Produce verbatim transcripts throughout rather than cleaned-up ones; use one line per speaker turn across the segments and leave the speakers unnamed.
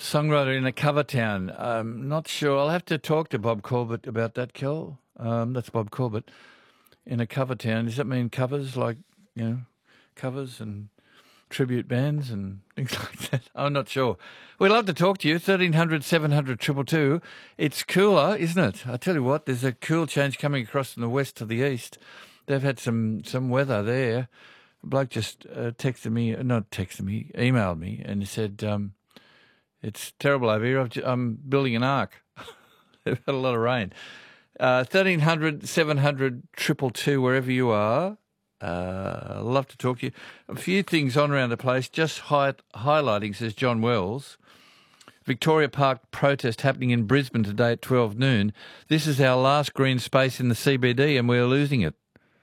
Songwriter in a cover town. I'm not sure. I'll have to talk to Bob Corbett about that, Kel. Um, that's Bob Corbett. In a cover town. Does that mean covers, like, you know, covers and tribute bands and things like that? I'm not sure. We'd love to talk to you. thirteen hundred, seven hundred, two two two. It's cooler, isn't it? I tell you what, there's a cool change coming across from the west to the east. They've had some, some weather there. A bloke just uh, texted me, not texted me, emailed me, and he said, um, it's terrible over here. I've ju- I'm building an ark. They've had a lot of rain. Uh, thirteen hundred, seven hundred, two two two, wherever you are. Uh, I'd love to talk to you. A few things on around the place, just hi- highlighting, says John Wells. Victoria Park protest happening in Brisbane today at twelve noon. This is our last green space in the C B D and we're losing it.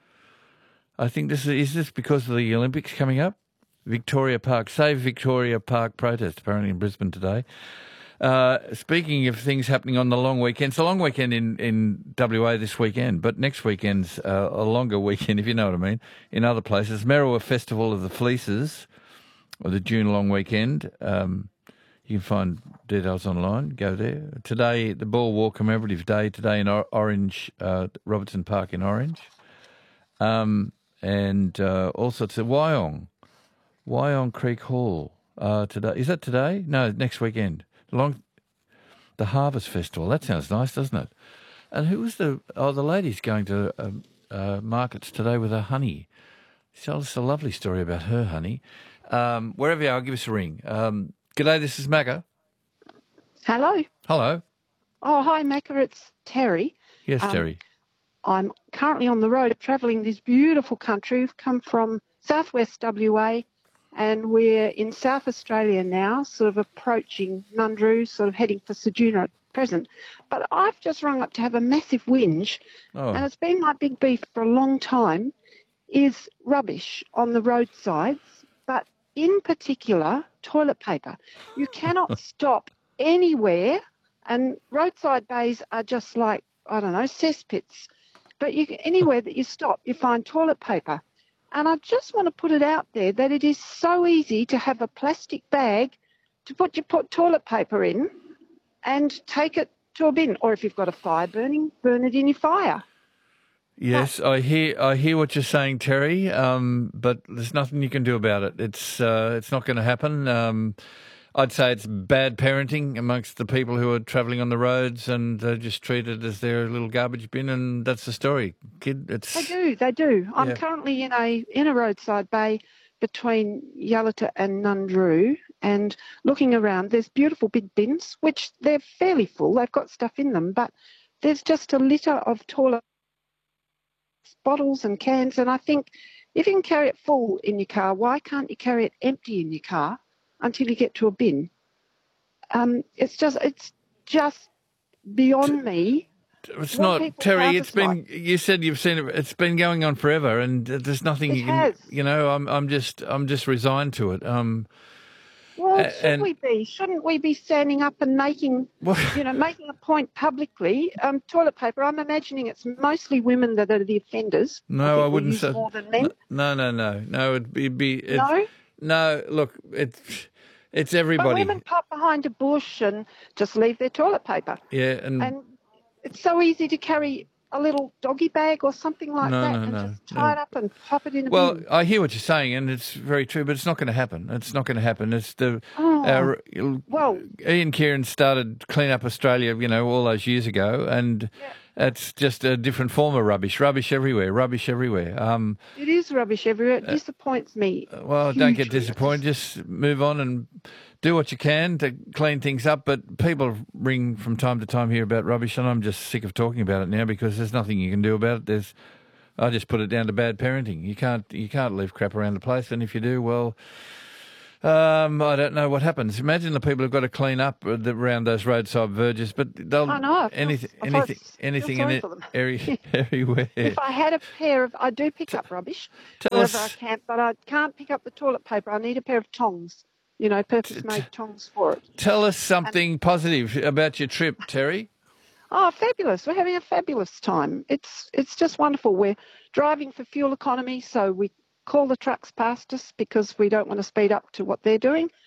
I think this is, is this because of the Olympics coming up? Victoria Park, Save Victoria Park protest apparently in Brisbane today. Uh, speaking of things happening on the long weekend, it's a long weekend in, in W A this weekend, but next weekend's uh, a longer weekend, if you know what I mean, in other places. Merriwa Festival of the Fleeces, or the June long weekend. Um, you can find details online. Go there. Today, the Ball War Commemorative Day, today in or- Orange, uh, Robertson Park in Orange. Um, and uh, also it's at Wyong, Wyong Creek Hall uh, today. Is that today? No, next weekend. Long, the Harvest Festival. That sounds nice, doesn't it? And who was the? Oh, the lady's going to um, uh, markets today with her honey. She told us a lovely story about her honey. Um, wherever you are, give us a ring. Um, G'day, this is Macca.
Hello.
Hello.
Oh, hi, Macca. It's Terry.
Yes,
Um,
Terry.
I'm currently on the road travelling this beautiful country. We've come from southwest W A and we're in South Australia now, sort of approaching Nundroo, sort of heading for Ceduna at present. But I've just rung up to have a massive whinge,
Oh.
and it's been my big beef for a long time, is rubbish on the roadsides, but in particular, toilet paper. You cannot stop anywhere, and roadside bays are just like, I don't know, cesspits. But you, anywhere that you stop, you find toilet paper. And I just want to put it out there that it is so easy to have a plastic bag to put your put toilet paper in and take it to a bin. Or if you've got a fire burning, burn it in your fire.
Yes, I hear I hear what you're saying, Terry. Um, but there's nothing you can do about it. It's uh, it's not going to happen. Um, I'd say it's bad parenting amongst the people who are travelling on the roads and they're just treated as their little garbage bin, and that's the story, kid. It's
They do, they do. I'm
Yeah.
currently in a in a roadside bay between Yallata and Nundroo, and looking around, there's beautiful big bins, which they're fairly full. They've got stuff in them, but there's just a litter of toilet bottles and cans, and I think if you can carry it full in your car, why can't you carry it empty in your car until you get to a bin? Um, it's just it's just beyond me.
It's
what
not,
people's
Terry.
houses
It's been.
like.
You said you've seen it. It's been going on forever, and there's nothing
It
you can.
has.
You know, I'm. I'm just. I'm just resigned to it. Um.
Well,
A-
should
and-
we be? Shouldn't we be standing up and making,
Well,
you know, making a point publicly? Um, toilet paper. I'm imagining it's mostly women that are the offenders. I,
no,
think
I
we
wouldn't
use
say.
more than men.
No, no, no, no. It'd be. It'd be it's,
No,
No, look. It's. It's
but
everybody.
women pop behind a bush and just leave their toilet paper,
Yeah, and,
and it's so easy to carry a little doggy bag or something like
No,
that
no,
and
no,
just tie
no.
it up and pop it in a
well,
bin.
I hear what you're saying, and it's very true, but it's not going to happen. It's not going to happen. It's the.
Oh,
Our,
well,
Ian Kieran started Clean Up Australia, you know, all those years ago, and
yeah.
it's just a different form of rubbish. Rubbish everywhere. Rubbish everywhere. Um,
It is rubbish everywhere. It disappoints me.
well, don't get
hugely.
disappointed. Just move on and do what you can to clean things up. But people ring from time to time here about rubbish, and I'm just sick of talking about it now because there's nothing you can do about it. There's, I just put it down to bad parenting. You can't, you can't leave crap around the place, and if you do, well. Um, I don't know what happens. Imagine the people who've got to clean up the, around those roadside verges, but they'll
I know. I feel-
anything,
I feel
anything,
s-
anything
feel
in
sorry
it,
for them.
every, everywhere.
If I had a pair of, I do pick up rubbish
Tell
wherever I
us,
can, but I can't pick up the toilet paper. I need a pair of tongs, you know, purpose-made tongs for it.
tell us something positive about your trip, Terry.
Oh, fabulous! We're having a fabulous time. It's it's just wonderful. We're driving for fuel economy, so we call the trucks past us because we don't want to speed up to what they're doing.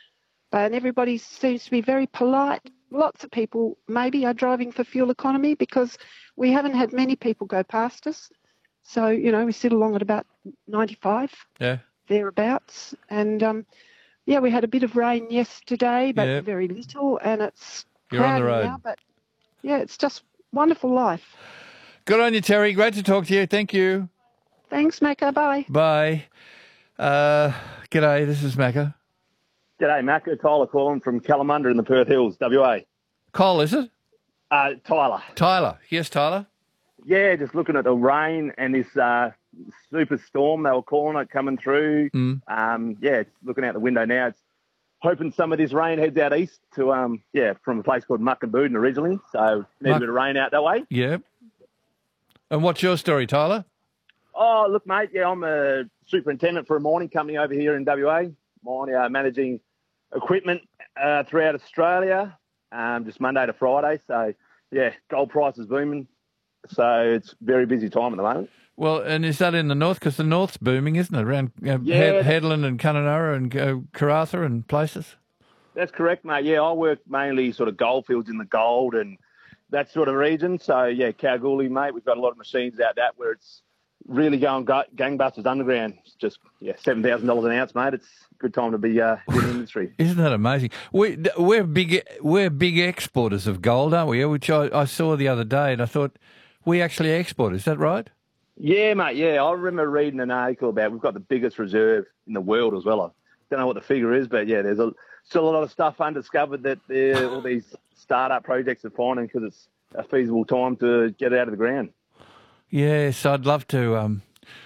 and everybody seems to be very polite. Lots of people maybe are driving for fuel economy because we haven't had many people go past us. So, you know, we sit along at about ninety-five,
Yeah.
thereabouts. And, um, yeah, we had a bit of rain yesterday, but
Yeah.
very little, and it's
You're on the
cloudy
road.
now. But, yeah, it's just wonderful life.
Good on you, Terry. Great to talk to you. Thank you.
Thanks, Macca. Bye.
Bye. Uh, g'day, this is Macca.
G'day, Macca. Tyler calling from Kalamunda in the Perth Hills, W A.
Cole, is it?
Uh, Tyler.
Tyler. Yes, Tyler.
Yeah, just looking at the rain and this uh, super storm they were calling it coming through.
Mm.
Um, yeah, it's looking out the window now. It's hoping some of this rain heads out east to, um, yeah, from a place called Muckenbuden originally. So need
Muck-
a bit of rain out that way.
Yeah. And what's your story, Tyler?
Oh, look, mate, yeah, I'm a superintendent for a mining company over here in W A. Mine, uh, managing equipment uh, throughout Australia, um, just Monday to Friday. So, yeah, gold price is booming. So it's very busy time at the moment.
Well, and is that in the north? Because the north's booming, isn't it? Around uh,
Yeah.
Head- Headland and Kununurra and uh, Karratha and places?
That's correct, mate. Yeah, I work mainly sort of goldfields in the gold and that sort of region. So, yeah, Kalgoorlie, mate, we've got a lot of machines out that where it's really going go- gangbusters underground. It's just, yeah, seven thousand dollars an ounce, mate. It's a good time to be uh, in the industry.
Isn't that amazing? We, we're big we're big exporters of gold, aren't we? Which I, I saw the other day and I thought, we actually export, is that right?
Yeah, mate, yeah. I remember reading an article about we've got the biggest reserve in the world as well. I don't know what the figure is, but, yeah, there's a, still a lot of stuff undiscovered that all these startup projects are finding because it's a feasible time to get it out of the ground.
Yes, I'd love to. Um,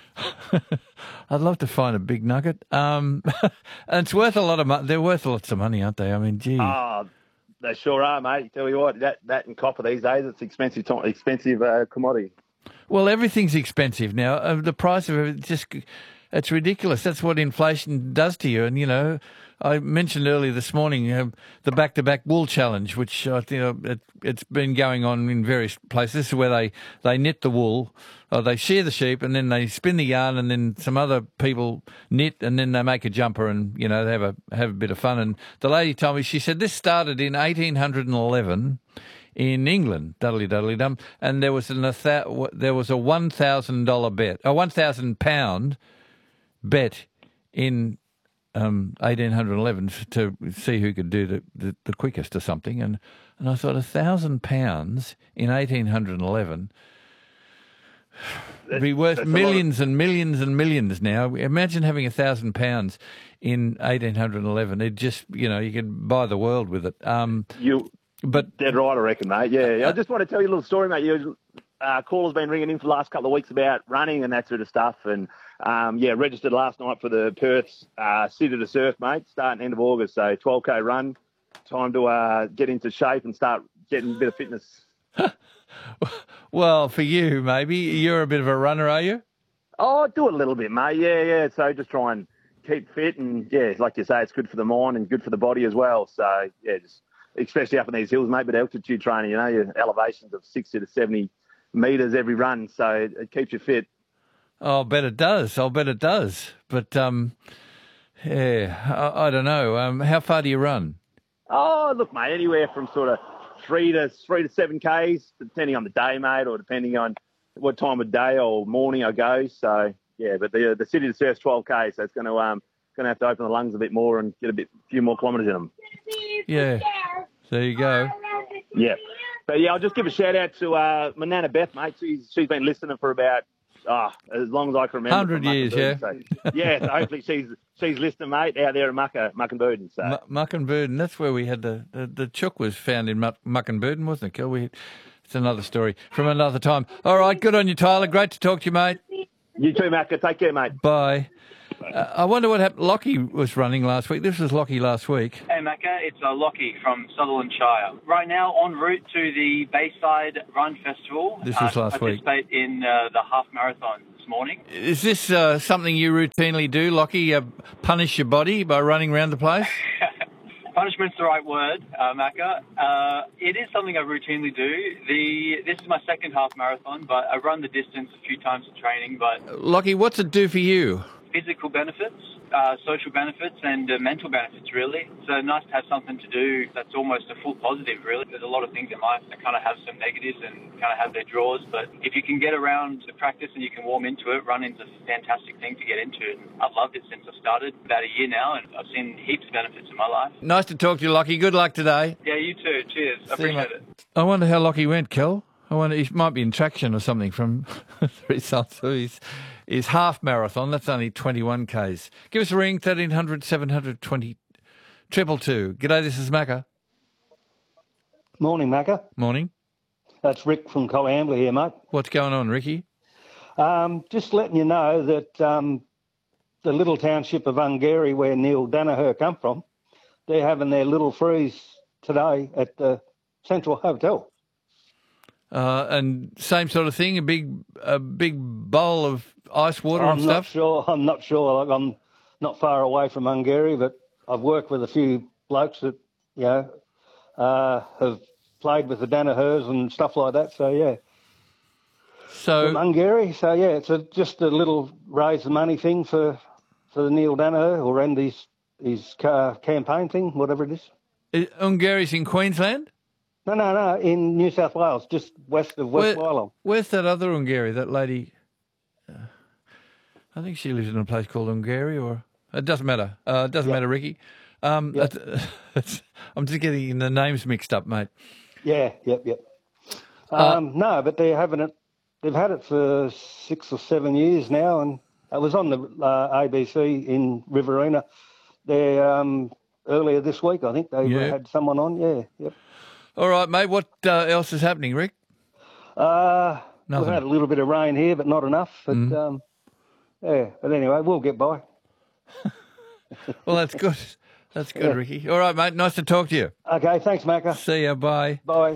I'd love to find a big nugget. Um, and it's worth a lot of money. They're worth lots of money, aren't they? I mean, gee.
Oh, they sure are, mate. Tell you what, that that and copper these days, it's expensive, time, expensive uh, commodity.
Well, everything's expensive now. Uh, the price of it just, it's ridiculous. That's what inflation does to you. And, you know, I mentioned earlier this morning uh, the back-to-back wool challenge, which I think uh, it, it's been going on in various places. This is where they, they knit the wool, or they shear the sheep, and then they spin the yarn, and then some other people knit, and then they make a jumper, and, you know, they have a have a bit of fun. And the lady told me, she said this started in eighteen eleven in England, duddly duddly dum, and there was an a there was a one thousand dollar bet, a one thousand pound bet in um, eighteen eleven to see who could do the, the, the quickest or something, and and I thought a thousand pounds in eighteen eleven would be worth millions and millions and millions now. Imagine having a thousand pounds in eighteen eleven. It just, you know, you could buy the world with it. Um,
You.
But
Dead right, I reckon, mate. Yeah, I just want to tell you a little story, mate. You, uh, callers been ringing in for the last couple of weeks about running and that sort of stuff, and um, yeah, registered last night for the Perth uh, City to Surf, mate. Starting end of August, so twelve K run. Time to uh, get into shape and start getting a bit of fitness.
Well, for you, maybe you're a bit of a runner, are you?
Oh, do it a little bit, mate. Yeah, yeah. So just try and keep fit, and yeah, like you say, it's good for the mind and good for the body as well. So yeah, just. Especially up in these hills, mate, but altitude training, you know, your elevations of sixty to seventy metres every run, so it, it keeps you fit.
Oh, I'll bet it does. I'll bet it does. But, um, yeah, I, I don't know. Um, how far do you run?
Oh, look, mate, anywhere from sort of three to three to seven Ks, depending on the day, mate, or depending on what time of day or morning I go. So, yeah, but the the City to Surf's twelve K, so it's going to um going to have to open the lungs a bit more and get a bit few more kilometres in them.
Yeah, there you go.
Yeah. But, yeah, I'll just give a shout-out to uh, my Nana Beth, mate. She's, she's been listening for about, oh, as long as I can remember.
one hundred years, yeah.
So, yeah, so hopefully she's she's listening, mate, out there in Mucka, Muckenbuden. So.
M- Muckenbuden, that's where we had the, the, the chook was found in Muck, Muckenbuden, wasn't it, Kel? We, it's another story from another time. All right, good on you, Tyler. Great to talk to you, mate.
You too, Macca. Take care, mate.
Bye. Uh, I wonder what happened. Lockie was running last week. This was Lockie last week.
Hey, Macca, it's uh, Lockie from Sutherland Shire. Right now, en route to the Bayside Run Festival.
This was
uh,
last week.
Participate in uh, the half marathon this morning.
Is this uh, something you routinely do, Lockie? Uh, punish your body by running around the place?
Punishment's the right word, uh, Macca. Uh, it is something I routinely do. The This is my second half marathon, but I run the distance a few times in training. But
Lockie, what's it do for you?
physical benefits, uh, social benefits and uh, mental benefits, really. So nice to have something to do that's almost a full positive, really. There's a lot of things in life that kind of have some negatives and kind of have their draws, but if you can get around the practice and you can warm into it, running's a fantastic thing to get into. And I've loved it since I started about a year now, and I've seen heaps of benefits in my life.
Nice to talk to you, Lockie. Good luck today.
Yeah, you too. Cheers. I
See you,
appreciate
mate.
it.
I wonder how Lockie went, Kel. I wonder, he might be in traction or something from the results of his, his half marathon. That's only twenty-one kays. Give us a ring, thirteen hundred, seven hundred twenty, triple two. G'day, this is Macca.
Morning, Macca.
Morning.
That's Rick from Coambler here, mate.
What's going on, Ricky?
Um, just letting you know that um, the little township of Ungary, where Neil Danaher come from, they're having their little freeze today at the Central Hotel.
Uh, and same sort of thing, a big a big bowl of ice water
I'm
and
not
stuff?
sure. I'm not sure. Like, I'm not far away from Ungary, but I've worked with a few blokes that, you know, uh, have played with the Danahers and stuff like that. So, yeah.
So
From Ungary. So, yeah, it's a, just a little raise the money thing for, for the Neil Danaher or end his, his uh, campaign thing, whatever it is.
is Ungary's in Queensland?
No, no, no, in New South Wales, just west of West
Where,
Wylam.
where's that other Ungary, that lady? Uh, I think she lives in a place called Ungary, or it doesn't matter. Uh, it doesn't
Yep.
matter, Ricky. Um,
Yep.
that's- it's, I'm just getting the names mixed up, mate.
Yeah, yep, yep.
Uh,
Um, no, but they're having it. They've had it for six or seven years now, and it was on the uh, A B C in Riverina there um, earlier this week. I think they
Yeah.
had someone on. Yeah, yep.
All right, mate. What uh, else is happening, Rick?
Uh,
Nothing.
we've had a little bit of rain here, but not enough. But
Mm.
um, yeah, but anyway, we'll get by.
Well, that's good. That's good,
Yeah.
Ricky. All right, mate. Nice to talk to you.
Okay, thanks, Macca.
See ya. Bye.
Bye.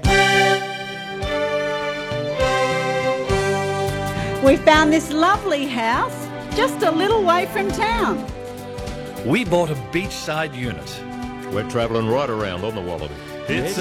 We found this lovely house just a little way from town.
We bought a beachside unit.
We're travelling right around on the Wallaby.
It's